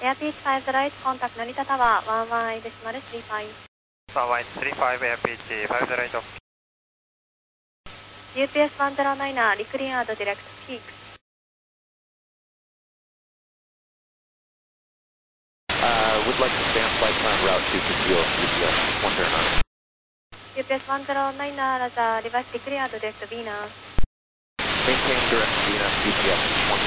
Airpeace 508, contact Narita Tower, 11.35. 11.35, Airpeace 508. UPS 109, recleared direct peak. Would like to stay on flight plan route 250 UPS 109. UPS 109, Roger, reverse declared direct Venus. Maintain direct Venus UPS 109.